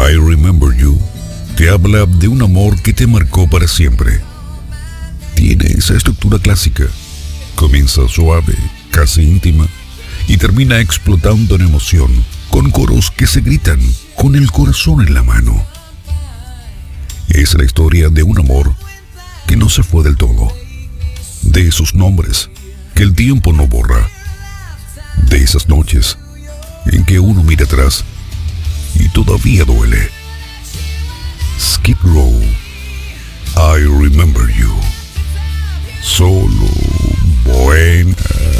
I Remember You te habla de un amor que te marcó para siempre. Tiene esa estructura clásica. Comienza suave, casi íntima, y termina explotando en emoción, con coros que se gritan con el corazón en la mano. Es la historia de un amor que no se fue del todo, de esos nombres que el tiempo no borra, de esas noches en que uno mira atrás y todavía duele. Skid Row, I Remember You. Solo buena.